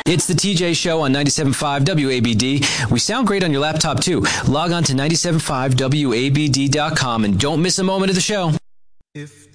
It's the TJ Show on 97.5 WABD. We sound great on your laptop, too. Log on to 97.5WABD.com and don't miss a moment of the show. If